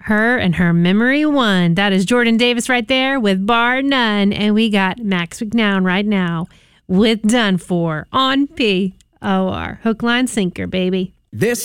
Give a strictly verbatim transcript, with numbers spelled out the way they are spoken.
Her and Her Memory One. That is Jordan Davis right there with Bar None. And we got Max McNown right now with Done For on P O R. Hook, line, sinker, baby. This